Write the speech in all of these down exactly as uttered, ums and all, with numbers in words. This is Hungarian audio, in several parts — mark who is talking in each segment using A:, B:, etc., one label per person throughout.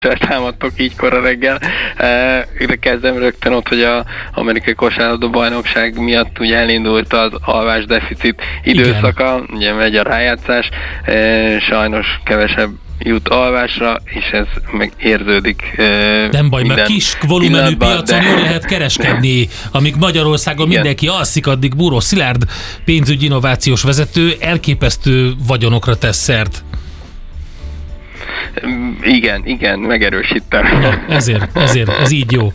A: támadtok így kora reggel. Ide kezdem rögtön ott, hogy az amerikai kosárlabda bajnokság miatt ugye elindult az alvás deficit időszaka, igen. Ugye megy a rájátszás, sajnos kevesebb jut alvásra, és ez meg érződik.
B: Nem baj, mert kis volumenű piacon de... jól lehet kereskedni, amíg Magyarországon igen. mindenki alszik, addig Búró Szilárd pénzügyi innovációs vezető elképesztő vagyonokra tesz szert.
A: Igen, igen, megerősítem.
B: Ja, ezért, ezért, ez így jó.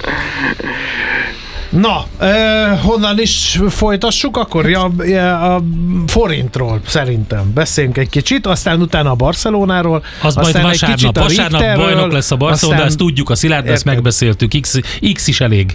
C: Na, eh, honnan is folytassuk? Akkor ja, ja, a forintról szerintem beszéljünk egy kicsit, aztán utána a Barcelonáról.
B: Az majd vasárnap, vasárnap bajnok lesz a Barcelona, de ezt tudjuk, a Szilárd, ezt megbeszéltük, X, X is elég.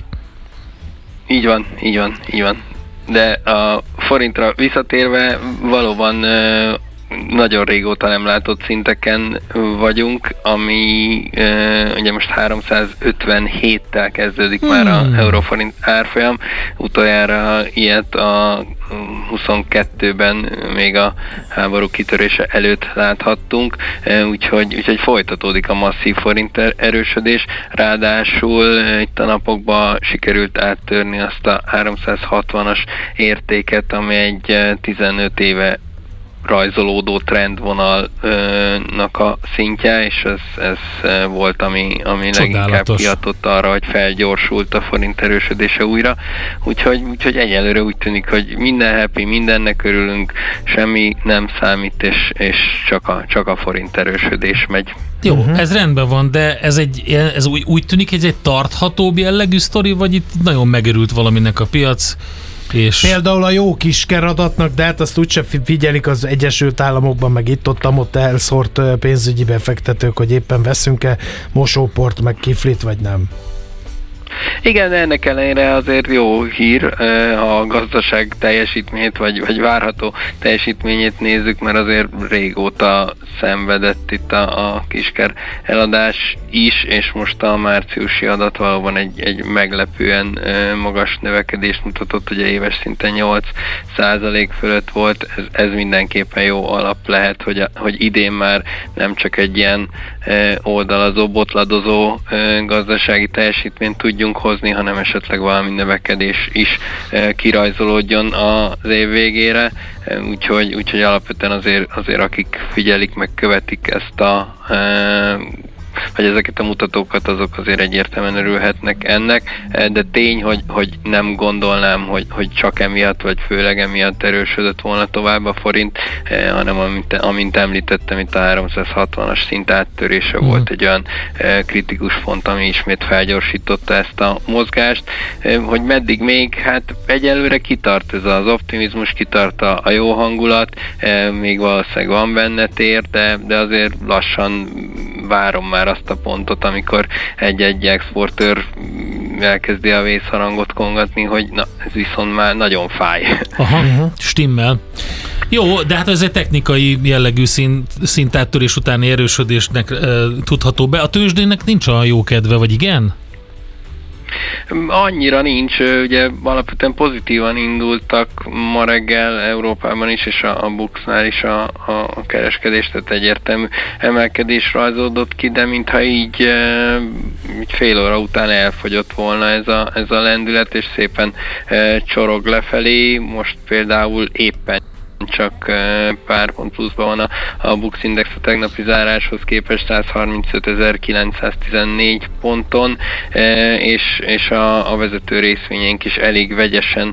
A: Így van, így van, így van. De a forintra visszatérve valóban nagyon régóta nem látott szinteken vagyunk, ami uh, ugye most háromszázötvenhéttel kezdődik hmm. már az euróforint árfolyam. Utoljára ilyet a huszonkettőben még a háború kitörése előtt láthattunk, uh, úgyhogy, úgyhogy folytatódik a masszív forint erősödés. Ráadásul uh, itt a napokban sikerült áttörni azt a háromszázhatvanas értéket, ami egy uh, tizenöt éve rajzolódó trendvonalnak a szintje, és ez, ez volt, ami, ami leginkább kiadott arra, hogy felgyorsult a forint erősödése újra. Úgyhogy, úgyhogy egyelőre úgy tűnik, hogy minden happy, mindennek örülünk, semmi nem számít, és, és csak, a, csak a forint erősödés megy.
B: Jó, uh-huh. ez rendben van, de ez, egy, ez úgy, úgy tűnik, hogy ez egy tarthatóbb jellegű sztori, vagy itt nagyon megörült valaminek a piac? És... Például a jó kis keradatnak, de hát azt úgyse figyelik az Egyesült Államokban, meg itt-ott ott elszórt pénzügyi befektetők, hogy éppen veszünk-e mosóport, meg kiflit, vagy nem.
A: Igen, de ennek ellenére azért jó hír, ha a gazdaság teljesítményét, vagy, vagy várható teljesítményét nézzük, mert azért régóta szenvedett itt a, a kisker eladás is, és most a márciusi adat valóban egy, egy meglepően magas növekedést mutatott, ugye éves szinten nyolc százalék fölött volt, ez, ez mindenképpen jó alap lehet, hogy, a, hogy idén már nem csak egy ilyen oldalazó, botladozó gazdasági teljesítményt tudjunk hozni, hanem esetleg valami növekedés is kirajzolódjon az év végére, úgyhogy, úgyhogy alapvetően azért, azért akik figyelik, meg követik ezt a vagy ezeket a mutatókat, azok azért egyértelműen örülhetnek ennek, de tény, hogy, hogy nem gondolnám, hogy, hogy csak emiatt, vagy főleg emiatt erősödött volna tovább a forint, hanem amint, amint említettem, itt a háromszázhatvanas szint áttörése mm. volt egy olyan kritikus font, ami ismét felgyorsította ezt a mozgást. Hogy meddig még? Hát egyelőre kitart ez az optimizmus, kitart a, a jó hangulat, még valószínűleg van benne tér, de, de azért lassan várom már azt a pontot, amikor egy-egy exportőr elkezdi a vészharangot kongatni, hogy na, ez viszont már nagyon fáj.
B: Aha, stimmel. Jó, de hát ez egy technikai jellegű szint, szintáttörés utáni erősödésnek e, tudható be. A tőzsdének nincs olyan jó kedve, vagy igen?
A: Annyira nincs, ugye alapvetően pozitívan indultak ma reggel Európában is, és a, a Buxnál is a, a kereskedés, tehát egyértelmű emelkedés rajzódott ki, de mintha így, így fél óra után elfogyott volna ez a, ez a lendület, és szépen csorog lefelé. Most például éppen csak pár pont pluszban van a, a Bux Index a tegnapi záráshoz képest százharmincötezer-kilencszáztizennégy ponton, és, és a, a vezető részvényeink is elég vegyesen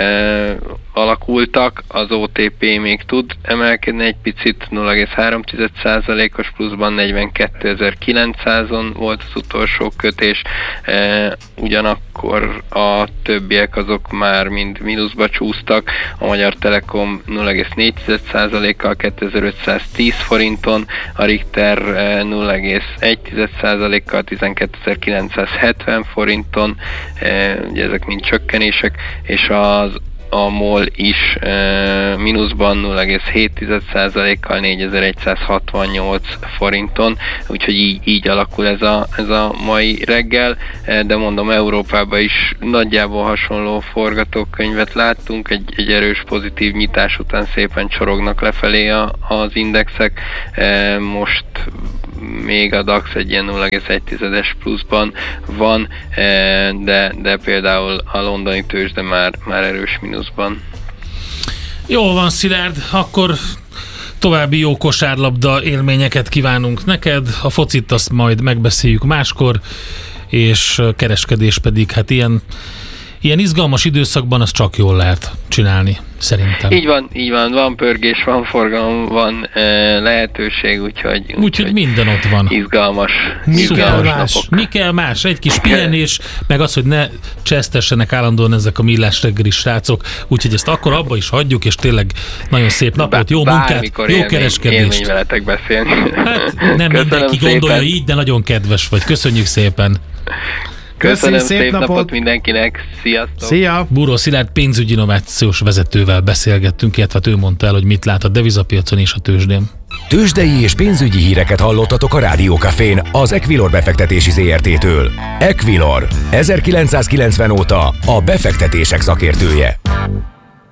A: alakultak, az o té pé még tud emelkedni egy picit, nulla egész három százalékos pluszban, negyvenkétezer-kilencszázon volt az utolsó kötés, e, ugyanakkor a többiek azok már mind mínuszba csúsztak, a Magyar Telekom nulla egész négy százalékkal kétezer-ötszáztíz forinton, a Richter nulla egész egy százalékkal tizenkétezer-kilencszázhetven forinton, e, ugye ezek mind csökkenések, és az a MOL is e, mínuszban nulla egész hét százalékkal négyezer-egyszázhatvannyolc forinton, úgyhogy így, így alakul ez a, ez a mai reggel, e, de mondom, Európában is nagyjából hasonló forgatókönyvet láttunk, egy, egy erős pozitív nyitás után szépen csorognak lefelé a, az indexek, e, most még a DAX egy ilyen nulla egész egy tizedes pluszban van, de, de például a londoni tőzsde már, már erős mínuszban.
B: Jól van, Szilárd, akkor további jó kosárlabda élményeket kívánunk neked, a focit azt majd megbeszéljük máskor, és kereskedés pedig hát ilyen, ilyen izgalmas időszakban azt csak jól lehet csinálni, szerintem.
A: Így van, így van, van pörgés, van forgalom, van e, lehetőség, úgyhogy...
B: Úgyhogy úgy, minden ott van.
A: Izgalmas,
C: Mi
A: izgalmas
C: kell más?
A: napok.
B: Mi kell más? Egy kis pihenés, meg az, hogy ne csesztessenek állandóan ezek a millás reggeli srácok, úgyhogy ezt akkor abba is hagyjuk, és tényleg nagyon szép napot, jó munkát, jó élmény, kereskedést.
A: Élmény veletek beszélni.
B: Hát nem
A: Köszönöm
B: mindenki
A: szépen.
B: gondolja így, de nagyon kedves vagy. Köszönjük szépen.
A: Köszönöm,
C: szép
A: szép napot.
C: napot
A: mindenkinek. Sziasztok!
C: Szia!
B: Búró Szilárd pénzügyi innovációs vezetővel beszélgettünk, illetve ő mondta el, hogy mit lát a devizapiacon és a tőzsdén.
D: Tőzsdei és pénzügyi híreket hallottatok a Rádió Cafén az Equilor befektetési zé er té-től. Equilor, ezerkilencszázkilencven óta a befektetések szakértője.